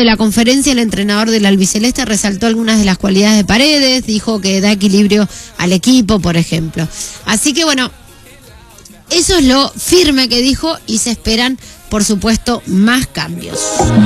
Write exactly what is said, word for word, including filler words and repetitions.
de la conferencia, el entrenador del albiceleste resaltó algunas de las cualidades de Paredes, dijo que da equilibrio al equipo, por ejemplo. Así que bueno, eso es lo firme que dijo y se esperan, por supuesto, más cambios.